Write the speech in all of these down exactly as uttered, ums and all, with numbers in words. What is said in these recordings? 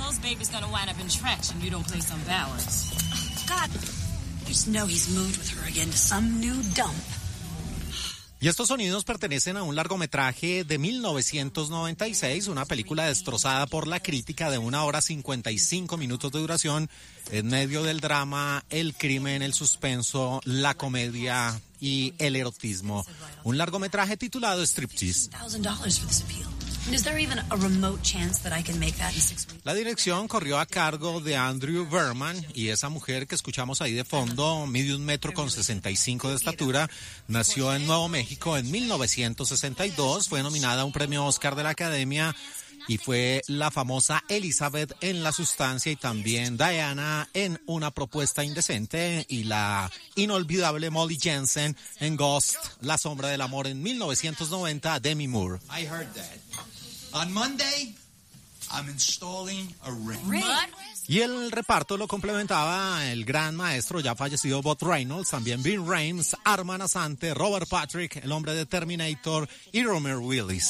Carlos, baby's gonna wind up in traction. You don't play some ballads. God, I just know he's moved with her again to some new dump. Y estos sonidos pertenecen a un largometraje de mil novecientos noventa y seis, una película destrozada por la crítica de una hora cincuenta y cinco minutos de duración, en medio del drama, el crimen, el suspenso, la comedia y el erotismo. Un largometraje titulado Striptease. La dirección corrió a cargo de Andrew Berman, y esa mujer que escuchamos ahí de fondo mide un metro con sesenta y cinco de estatura, nació en Nuevo México en mil novecientos sesenta y dos, fue nominada a un premio Oscar de la Academia y fue la famosa Elizabeth en La Sustancia y también Diana en Una Propuesta Indecente y la inolvidable Molly Jensen en Ghost, La Sombra del Amor en mil novecientos noventa, Demi Moore. I heard that. On Monday, I'm installing a ring. Ring? Y el reparto lo complementaba el gran maestro ya fallecido Burt Reynolds, también Ving Rhames, Arman Asante, Robert Patrick, el hombre de Terminator y Romer Willis.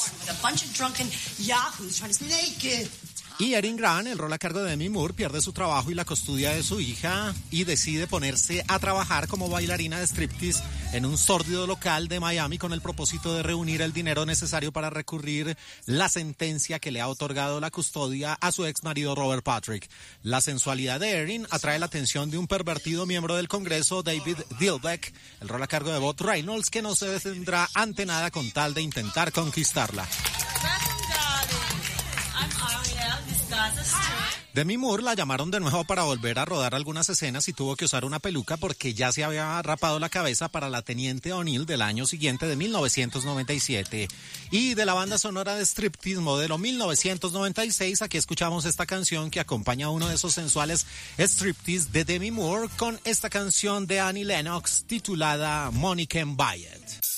Y Erin Grant, el rol a cargo de Demi Moore, pierde su trabajo y la custodia de su hija y decide ponerse a trabajar como bailarina de striptease en un sórdido local de Miami con el propósito de reunir el dinero necesario para recurrir la sentencia que le ha otorgado la custodia a su ex marido Robert Patrick. La sensualidad de Erin atrae la atención de un pervertido miembro del Congreso, David Dilbeck, el rol a cargo de Burt Reynolds, que no se detendrá ante nada con tal de intentar conquistarla. Demi Moore la llamaron de nuevo para volver a rodar algunas escenas y tuvo que usar una peluca porque ya se había rapado la cabeza para la Teniente O'Neill del año siguiente de mil novecientos noventa y siete. Y de la banda sonora de Striptease modelo mil novecientos noventa y seis, aquí escuchamos esta canción que acompaña a uno de esos sensuales striptease de Demi Moore con esta canción de Annie Lennox titulada Money Can Buy It.